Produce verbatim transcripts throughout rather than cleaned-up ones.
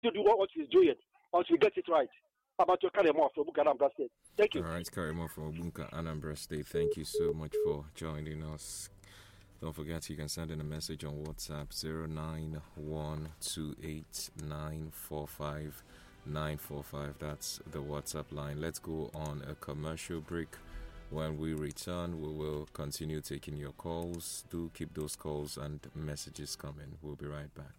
to do what, what she's doing until we get it right. About your Karemo from Bunka, Anambra State. Thank you. All right, Karemo from Bunka, Anambra State. Thank you so much for joining us. Don't forget you can send in a message on WhatsApp zero nine one two eight nine four five nine four five. That's the WhatsApp line. Let's go on a commercial break. When we return, we will continue taking your calls. Do keep those calls and messages coming. We'll be right back.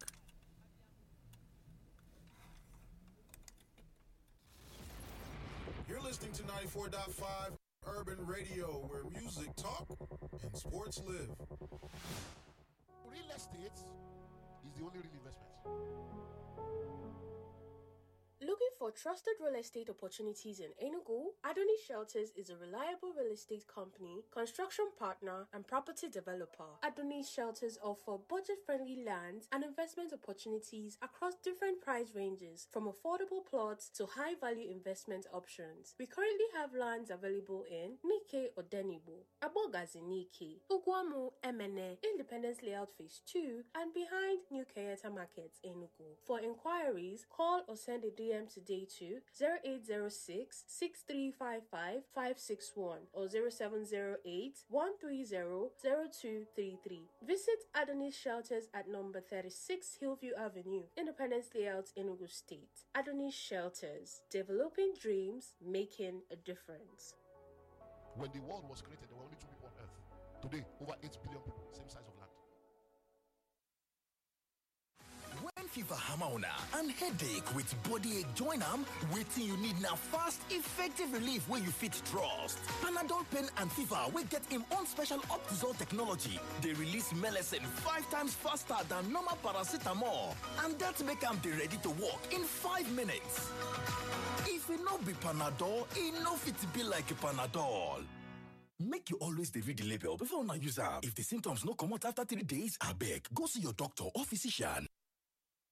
You're listening to ninety-four point five Urban Radio, where music talk and sports live. Real estate is the only real investment. Looking for trusted real estate opportunities in Enugu? Adonis Shelters is a reliable real estate company, construction partner, and property developer. Adonis Shelters offer budget-friendly lands and investment opportunities across different price ranges, from affordable plots to high-value investment options. We currently have lands available in Nike or Denibo, Abogazi Nike, Ugwamu Emene, Independence Layout Phase two, and behind New Kayeta Market, Enugu. For inquiries, call or send a D M today to zero eight zero six, six three five five, five six one or zero seven zero eight, one three zero, zero two three three. Visit Adonis Shelters at number thirty-six Hillview Avenue, Independence Layout, Enugu State. Adonis Shelters, developing dreams, making a difference. When the world was created, there were only two people on earth. Today, over eight billion people, same size of land. When fever hammer on and headache with body ache join am, waiting you need now fast, effective relief where you fit trust. Panadol pain and fever will get him own special Optizol technology. They release medicine five times faster than normal paracetamol, and that make am dey ready to work in five minutes. If it no be Panadol, it no fit be like Panadol. Make you always dey read the label before una use am. If the symptoms no come out after three days, abeg go see your doctor or physician.